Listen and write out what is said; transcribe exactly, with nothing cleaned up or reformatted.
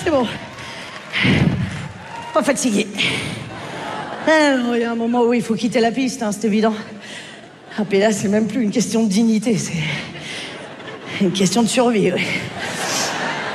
c'est bon. Pas fatigué. Ah non, il y a un moment où il faut quitter la piste, hein, c'est évident. Ah, puis là, c'est même plus une question de dignité, c'est une question de survie, oui.